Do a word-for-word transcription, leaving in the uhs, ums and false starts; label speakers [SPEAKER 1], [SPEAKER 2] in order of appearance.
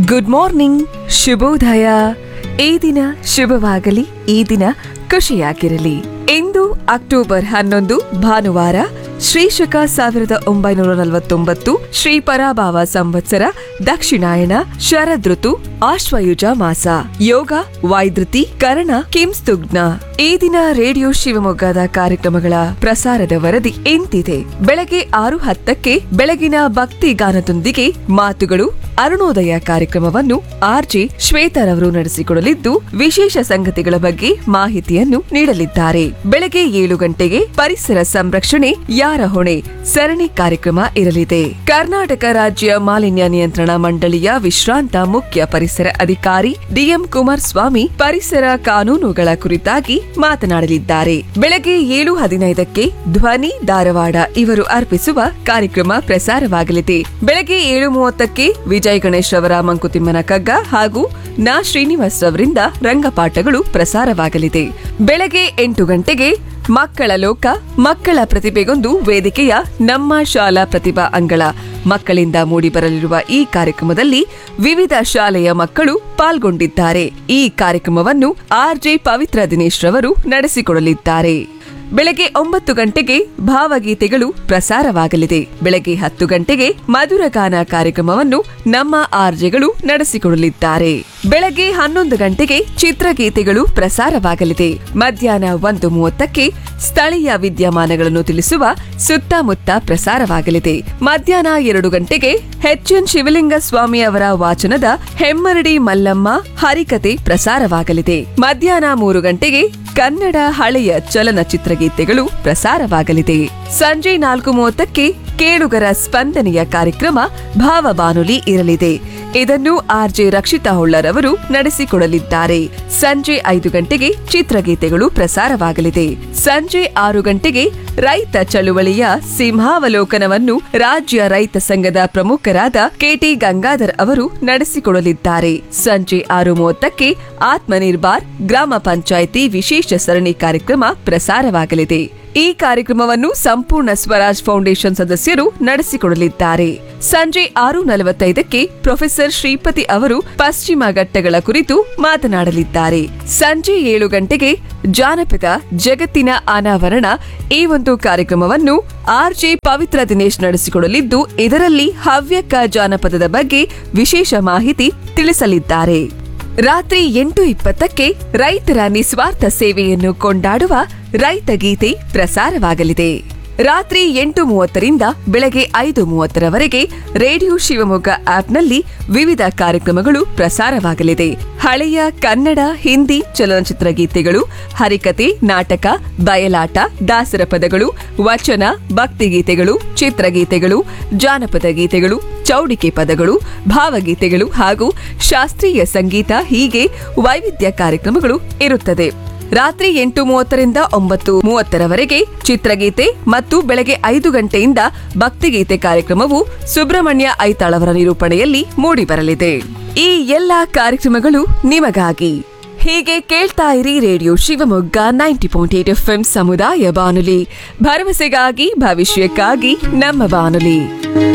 [SPEAKER 1] Good morning, ಶುಭೋದಯ. ಈ ದಿನ ಶುಭವಾಗಲಿ, ಈ ದಿನ ಖುಷಿಯಾಗಿರಲಿ. ಇಂದು ಅಕ್ಟೋಬರ್ ಹನ್ನೊಂದು, ಭಾನುವಾರ, ಶ್ರೀಶಕ ಸಾವಿರದ ಒಂಬೈನೂರ ನಲವತ್ತೊಂಬತ್ತು, ಶ್ರೀ ಪರಾಭಾವ ಸಂವತ್ಸರ, ದಕ್ಷಿಣಾಯನ, ಶರದೃತು, ಆಶ್ವಯುಜ ಮಾಸ. ಯೋಗ ವೈದ್ಯುತಿ ಕರಣ ಕಿಂಸ್ತುಗ್ನ. ಈ ದಿನ ರೇಡಿಯೋ ಶಿವಮೊಗ್ಗದ ಕಾರ್ಯಕ್ರಮಗಳ ಪ್ರಸಾರದ ವರದಿ ಇಂತಿದೆ. ಬೆಳಗ್ಗೆ ಆರು ಹತ್ತಕ್ಕೆ ಬೆಳಗಿನ ಭಕ್ತಿ ಗಾನದೊಂದಿಗೆ ಮಾತುಗಳು ಅರುಣೋದಯ ಕಾರ್ಯಕ್ರಮವನ್ನು ಆರ್ಜೆ ಶ್ವೇತರವರು ನಡೆಸಿಕೊಡಲಿದ್ದು, ವಿಶೇಷ ಸಂಗತಿಗಳ ಬಗ್ಗೆ ಮಾಹಿತಿಯನ್ನು ನೀಡಲಿದ್ದಾರೆ. ಬೆಳಗ್ಗೆ ಏಳು ಗಂಟೆಗೆ ಪರಿಸರ ಸಂರಕ್ಷಣೆ ಯಾರ ಹೊಣೆ ಸರಣಿ ಕಾರ್ಯಕ್ರಮ ಇರಲಿದೆ. ಕರ್ನಾಟಕ ರಾಜ್ಯ ಮಾಲಿನ್ಯ ನಿಯಂತ್ರಣ ಮಂಡಳಿಯ ವಿಶ್ರಾಂತ ಮುಖ್ಯ ಪರಿಸರ ಅಧಿಕಾರಿ ಡಿಎಂ ಕುಮಾರಸ್ವಾಮಿ ಪರಿಸರ ಕಾನೂನುಗಳ ಕುರಿತಾಗಿ ಮಾತನಾಡಲಿದ್ದಾರೆ. ಬೆಳಗ್ಗೆ ಏಳು ಹದಿನೈದಕ್ಕೆ ಧ್ವನಿ ಧಾರವಾಡ ಇವರು ಅರ್ಪಿಸುವ ಕಾರ್ಯಕ್ರಮ ಪ್ರಸಾರವಾಗಲಿದೆ. ಬೆಳಗ್ಗೆ ಏಳು ಮೂವತ್ತಕ್ಕೆ ವಿಜಯ್ ಗಣೇಶ್ ಅವರ ಮಂಕುತಿಮ್ಮನ ಕಗ್ಗ ಹಾಗೂ ನಾ ಶ್ರೀನಿವಾಸ್ ಅವರಿಂದ ರಂಗಪಾಠಗಳು ಪ್ರಸಾರವಾಗಲಿದೆ. ಬೆಳಗ್ಗೆ ಎಂಟು ಗಂಟೆಗೆ ಮಕ್ಕಳ ಲೋಕ, ಮಕ್ಕಳ ಪ್ರತಿಭೆಗೊಂದು ವೇದಿಕೆಯ ನಮ್ಮ ಶಾಲಾ ಪ್ರತಿಭಾ ಅಂಗಳ ಮಕ್ಕಳಿಂದ ಮೂಡಿಬರಲಿರುವ ಈ ಕಾರ್ಯಕ್ರಮದಲ್ಲಿ ವಿವಿಧ ಶಾಲೆಯ ಮಕ್ಕಳು ಪಾಲ್ಗೊಂಡಿದ್ದಾರೆ. ಈ ಕಾರ್ಯಕ್ರಮವನ್ನು ಆರ್ಜೆ ಪವಿತ್ರ ದಿನೇಶ್ ರವರು ನಡೆಸಿಕೊಡಲಿದ್ದಾರೆ. ಬೆಳಗ್ಗೆ ಒಂಬತ್ತು ಗಂಟೆಗೆ ಭಾವಗೀತೆಗಳು ಪ್ರಸಾರವಾಗಲಿದೆ. ಬೆಳಗ್ಗೆ ಹತ್ತು ಗಂಟೆಗೆ ಮಧುರಗಾನ ಕಾರ್ಯಕ್ರಮವನ್ನು ನಮ್ಮ ಆರ್ಜೆಗಳು ನಡೆಸಿಕೊಡಲಿದ್ದಾರೆ. ಬೆಳಗ್ಗೆ ಹನ್ನೊಂದು ಗಂಟೆಗೆ ಚಿತ್ರಗೀತೆಗಳು ಪ್ರಸಾರವಾಗಲಿದೆ. ಮಧ್ಯಾಹ್ನ ಒಂದು ಮೂವತ್ತಕ್ಕೆ ಸ್ಥಳೀಯ ವಿದ್ಯಮಾನಗಳನ್ನು ತಿಳಿಸುವ ಸುತ್ತಮುತ್ತ ಪ್ರಸಾರವಾಗಲಿದೆ. ಮಧ್ಯಾಹ್ನ ಎರಡು ಗಂಟೆಗೆ ಎಚ್ ಎನ್ ಶಿವಲಿಂಗ ಸ್ವಾಮಿ ಅವರ ವಾಚನದ ಹೆಮ್ಮರಡಿ ಮಲ್ಲಮ್ಮ ಹರಿಕತೆ ಪ್ರಸಾರವಾಗಲಿದೆ. ಮಧ್ಯಾಹ್ನ ಮೂರು ಗಂಟೆಗೆ ಕನ್ನಡ ಹಳೆಯ ಚಲನಚಿತ್ರ ಗೀತೆಗಳು ಪ್ರಸಾರವಾಗಲಿದೆ. ಸಂಜೆ ನಾಲ್ಕು ಮೂವತ್ತಕ್ಕೆ ಕೇಳುಗರ ಸ್ಪಂದನೆಯ ಕಾರ್ಯಕ್ರಮ ಭಾವ ಬಾನುಲಿ ಇರಲಿದೆ. ಇದನ್ನು ಆರ್ಜೆ ರಕ್ಷಿತಾ ಹೊಳ್ಳರವರು ನಡೆಸಿಕೊಡಲಿದ್ದಾರೆ. ಸಂಜೆ ಐದು ಗಂಟೆಗೆ ಚಿತ್ರಗೀತೆಗಳು ಪ್ರಸಾರವಾಗಲಿದೆ. ಸಂಜೆ ಆರು ಗಂಟೆಗೆ ರೈತ ಚಳುವಳಿಯ ಸಿಂಹಾವಲೋಕನವನ್ನು ರಾಜ್ಯ ರೈತ ಸಂಘದ ಪ್ರಮುಖರಾದ ಕೆಟಿ ಗಂಗಾಧರ್ ಅವರು ನಡೆಸಿಕೊಡಲಿದ್ದಾರೆ. ಸಂಜೆ ಆರು ಮೂವತ್ತಕ್ಕೆ ಆತ್ಮನಿರ್ಭರ್ ಗ್ರಾಮ ಪಂಚಾಯಿತಿ ವಿಶೇಷ ಸರಣಿ ಕಾರ್ಯಕ್ರಮ ಪ್ರಸಾರವಾಗಲಿದೆ. ಈ ಕಾರ್ಯಕ್ರಮವನ್ನು ಸಂಪೂರ್ಣ ಸ್ವರಾಜ್ ಫೌಂಡೇಶನ್ ಸದಸ್ಯರು ನಡೆಸಿಕೊಡಲಿದ್ದಾರೆ. ಸಂಜೆ ಆರು ನಲವತ್ತೈದಕ್ಕೆ ಪ್ರೊಫೆಸರ್ ಶ್ರೀಪತಿ ಅವರು ಪಶ್ಚಿಮ ಘಟ್ಟಗಳ ಕುರಿತು ಮಾತನಾಡಲಿದ್ದಾರೆ. ಸಂಜೆ ಏಳು ಗಂಟೆಗೆ ಜಾನಪದ ಜಗತ್ತಿನ ಅನಾವರಣ ಈ ಒಂದು ಕಾರ್ಯಕ್ರಮವನ್ನು ಆರ್ಜೆ ಪವಿತ್ರ ದಿನೇಶ್ ನಡೆಸಿಕೊಡಲಿದ್ದು, ಇದರಲ್ಲಿ ಹವ್ಯಕ ಜಾನಪದದ ಬಗ್ಗೆ ವಿಶೇಷ ಮಾಹಿತಿ ತಿಳಿಸಲಿದ್ದಾರೆ. ರಾತ್ರಿ ಎಂಟು ಇಪ್ಪತ್ತಕ್ಕೆ ರೈತರ ನಿಸ್ವಾರ್ಥ ಸೇವೆಯನ್ನು ಕೊಂಡಾಡುವ ರೈತ ಗೀತೆ ಪ್ರಸಾರವಾಗಲಿದೆ. ರಾತ್ರಿ ಎಂಟು ಮೂವತ್ತರಿಂದ ಬೆಳಗ್ಗೆ ಐದು ಮೂವತ್ತರವರೆಗೆ ರೇಡಿಯೋ ಶಿವಮೊಗ್ಗ ಆಪ್ನಲ್ಲಿ ವಿವಿಧ ಕಾರ್ಯಕ್ರಮಗಳು ಪ್ರಸಾರವಾಗಲಿದೆ. ಹಳೆಯ ಕನ್ನಡ, ಹಿಂದಿ ಚಲನಚಿತ್ರ ಗೀತೆಗಳು, ಹರಿಕತೆ, ನಾಟಕ, ಬಯಲಾಟ, ದಾಸರ ಪದಗಳು, ವಚನ, ಭಕ್ತಿಗೀತೆಗಳು, ಚಿತ್ರಗೀತೆಗಳು, ಜಾನಪದ ಗೀತೆಗಳು, ಚೌಡಿಕೆ ಪದಗಳು, ಭಾವಗೀತೆಗಳು ಹಾಗೂ ಶಾಸ್ತ್ರೀಯ ಸಂಗೀತ ಹೀಗೆ ವೈವಿಧ್ಯ ಕಾರ್ಯಕ್ರಮಗಳು ಇರುತ್ತದೆ. ರಾತ್ರಿ ಎಂಟು ಮೂವತ್ತರಿಂದ ಒಂಬತ್ತು ಮೂವತ್ತರವರೆಗೆ ಚಿತ್ರಗೀತೆ ಮತ್ತು ಬೆಳಗ್ಗೆ ಐದು ಗಂಟೆಯಿಂದ ಭಕ್ತಿಗೀತೆ ಕಾರ್ಯಕ್ರಮವು ಸುಬ್ರಹ್ಮಣ್ಯ ಐತಾಳ್ ಅವರ ನಿರೂಪಣೆಯಲ್ಲಿ ಮೂಡಿಬರಲಿದೆ. ಈ ಎಲ್ಲಾ ಕಾರ್ಯಕ್ರಮಗಳು ನಿಮಗಾಗಿ. ಹೀಗೆ ಕೇಳ್ತಾ ಇರಿ radio Shivamogga ninety point eight F M ಸಮುದಾಯ ಬಾನುಲಿ, ಭರವಸೆಗಾಗಿ ಭವಿಷ್ಯಕ್ಕಾಗಿ ನಮ್ಮ ಬಾನುಲಿ.